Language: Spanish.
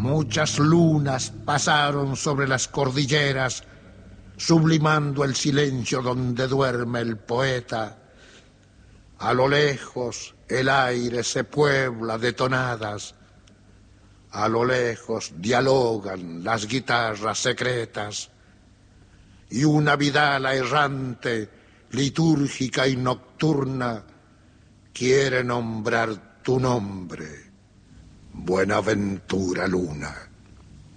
Muchas lunas pasaron sobre las cordilleras, sublimando el silencio donde duerme el poeta. A lo lejos el aire se puebla de tonadas, a lo lejos dialogan las guitarras secretas, y una vidala errante, litúrgica y nocturna, quiere nombrar tu nombre, Buenaventura Luna.